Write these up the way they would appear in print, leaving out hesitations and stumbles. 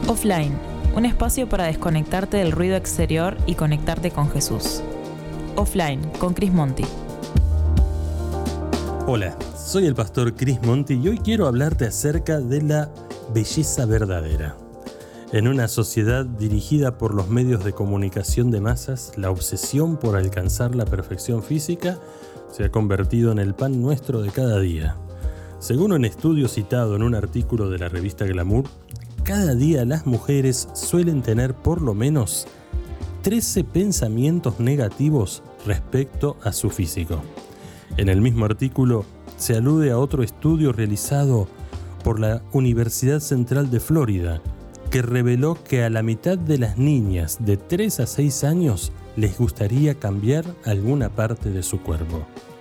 Offline, un espacio para desconectarte del ruido exterior y conectarte con Jesús. Offline, con Chris Monti. Hola, soy el pastor Chris Monti y hoy quiero hablarte acerca de la belleza verdadera. En una sociedad dirigida por los medios de comunicación de masas, la obsesión por alcanzar la perfección física se ha convertido en el pan nuestro de cada día. Según un estudio citado en un artículo de la revista Glamour, cada día las mujeres suelen tener por lo menos 13 pensamientos negativos respecto a su físico. En el mismo artículo se alude a otro estudio realizado por la Universidad Central de Florida, que reveló que a la mitad de las niñas de 3 a 6 años les gustaría cambiar alguna parte de su cuerpo.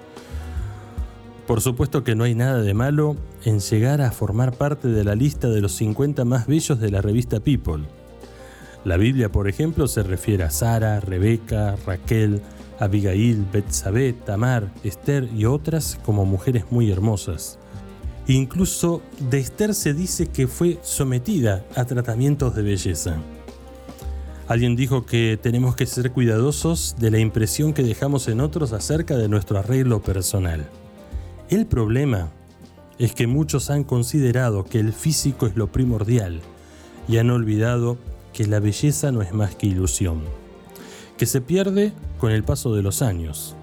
Por supuesto que no hay nada de malo en llegar a formar parte de la lista de los 50 más bellos de la revista People. La Biblia, por ejemplo, se refiere a Sara, Rebeca, Raquel, Abigail, Betsabé, Tamar, Esther y otras como mujeres muy hermosas. Incluso de Esther se dice que fue sometida a tratamientos de belleza. Alguien dijo que tenemos que ser cuidadosos de la impresión que dejamos en otros acerca de nuestro arreglo personal. El problema es que muchos han considerado que el físico es lo primordial y han olvidado que la belleza no es más que ilusión, que se pierde con el paso de los años.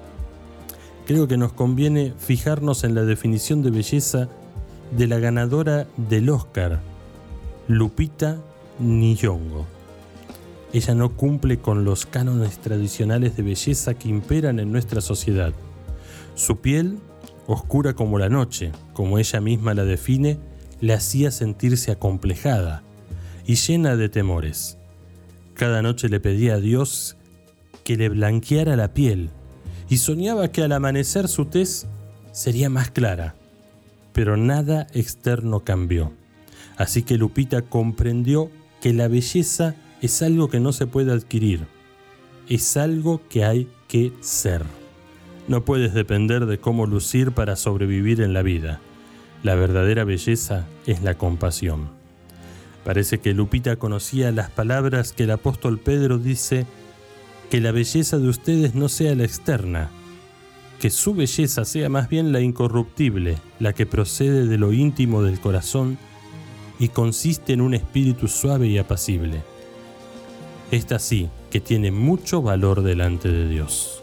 Creo que nos conviene fijarnos en la definición de belleza de la ganadora del Oscar, Lupita Nyong'o. Ella no cumple con los cánones tradicionales de belleza que imperan en nuestra sociedad. Su piel, oscura como la noche, como ella misma la define, le hacía sentirse acomplejada y llena de temores. Cada noche le pedía a Dios que le blanqueara la piel y soñaba que al amanecer su tez sería más clara, pero nada externo cambió. Así que Lupita comprendió que la belleza es algo que no se puede adquirir, es algo que hay que ser. No puedes depender de cómo lucir para sobrevivir en la vida. La verdadera belleza es la compasión. Parece que Lupita conocía las palabras que el apóstol Pedro dice: que la belleza de ustedes no sea la externa, que su belleza sea más bien la incorruptible, la que procede de lo íntimo del corazón y consiste en un espíritu suave y apacible. Esta sí, que tiene mucho valor delante de Dios.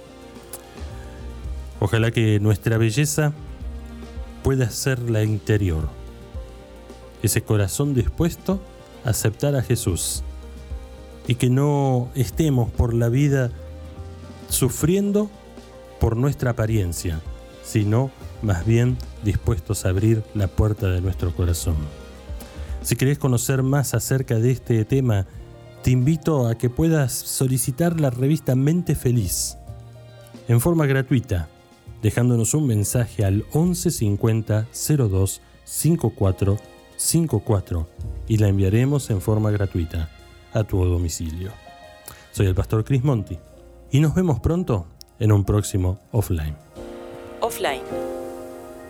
Ojalá que nuestra belleza pueda ser la interior, ese corazón dispuesto a aceptar a Jesús, y que no estemos por la vida sufriendo por nuestra apariencia, sino más bien dispuestos a abrir la puerta de nuestro corazón. Si querés conocer más acerca de este tema, te invito a que puedas solicitar la revista Mente Feliz en forma gratuita, dejándonos un mensaje al 11 50 02 54 54 y la enviaremos en forma gratuita a tu domicilio. Soy el pastor Chris Monti y nos vemos pronto en un próximo Offline. Offline,